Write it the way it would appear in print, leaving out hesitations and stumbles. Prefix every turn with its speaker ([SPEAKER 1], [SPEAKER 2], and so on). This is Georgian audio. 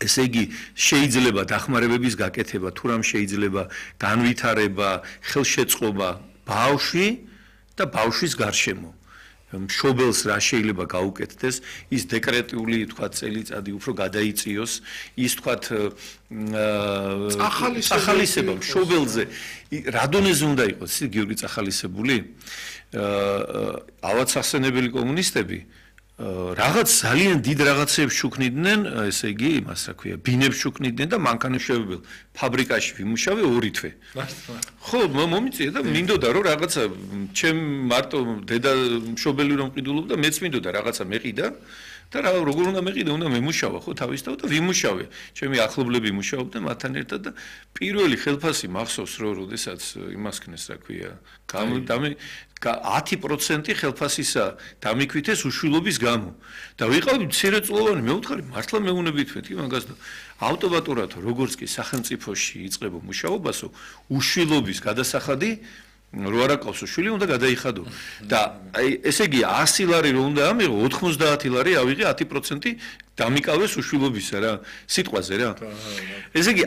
[SPEAKER 1] ესე იგი შეიძლება დახმარებების გაკეთება, თუ რამ შეიძლება განვითარება, ხელშეწყობა ბავშვი და ბავშვის გარშემო. მშობელს რა შეიძლება გაუკეთდეს, ის დეკრეტიული, თქვათ, წელიწადი უფრო გადაიწიოს, ის თქვათ წახალისება მშობელზე რა დონეზე უნდა იყოს, გიორგი წახალისებული? ავადსახსენებელი კომუნისტები რაღაც ძალიან დიდ რაღაცებს შუქნიდნენ, ესე იგი, იმას რა ქვია, ბინებს შუქნიდნენ და მანქანაშევებელ ფაბრიკაში ვიმუშავე 2 თვე. ხო, მომიწია და მინდოდა რომ რაღაცა ჩემ მარტო დედა მშობელი რომ ყიდულობდა, მეც მინდოდა რაღაცა მეყიდა და როგორ უნდა მეყიდა, უნდა მემუშავა ხო თავისთავად და ვიმუშავე. ჩემი ახლობლები მუშაობდნენ მათთან ერთად და პირველი ხელფასი მახსოვს რომ როდესაც იმასქნეს რა ქვია, 10% ხელფასისა დამიკვითეს უშვილობის გამო და ვიყავი მცირეწლოვანი, მე ვთხარი მართლა მეუნებით ვეთქი მაგას და ავტომატურად როგორც კი სახელმწიფოში იწყებო მუშაობასო უშვილობის გადასახადი რო არ აყავს შვილი უნდა გადაიხადო და ესე იგი 100 ლარი რო უნდა ამიღო 90 ლარი ავიღე 10% დამიკავეს უშვილობისა რა სიტყვაზე რა ესე იგი